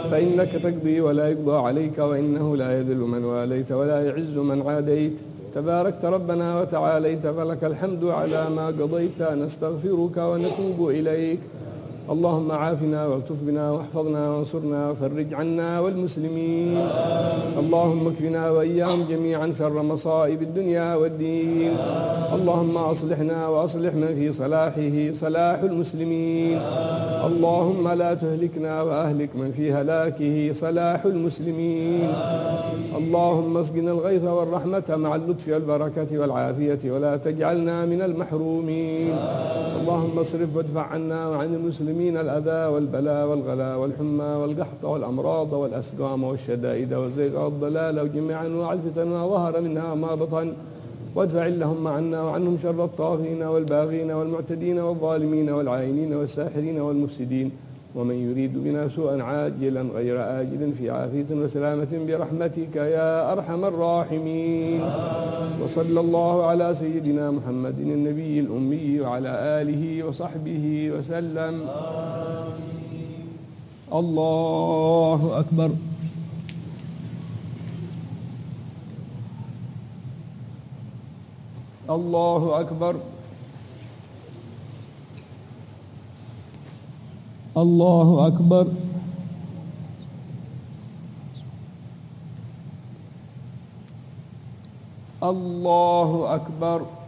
فإنك تقضي ولا يقضى عليك، وإنه لا يذل من واليت ولا يعز من عاديت، تباركت ربنا وتعاليت، فلك الحمد على ما قضيت. نستغفرك ونتوب إليك. اللهم عافنا والطف بنا واحفظنا وانصرنا وفرج عنا والمسلمين. اللهم اكفنا وإياهم جميعا شر مصائب الدنيا والدين. اللهم أصلحنا وأصلح من في صلاحه صلاح المسلمين. اللهم لا تهلكنا وأهلك من في هلاكه صلاح المسلمين. اللهم اسقنا الغيث والرحمة مع اللطف والبركة والعافية، ولا تجعلنا من المحرومين. اللهم اصرف وادفع عنا وعن المسلمين الأذى والبلاء والغلاء والحمى والقحط والأمراض والأسقام والشدائد والزيغ والضلال وجميع أنواع الفتن ما ظهر منها ما بطن، وادفع اللهم عنا وعنهم شر الطاغين والباغين والمعتدين والظالمين والعائنين والساحرين والمفسدين، ومن يريد بنا سوءا عاجلا غير آجل في عافية وسلامة برحمتك يا أرحم الراحمين. وصلى الله على سيدنا محمد النبي الأمي وعلى آله وصحبه وسلم. الله أكبر. الله أكبر. الله أكبر. الله أكبر.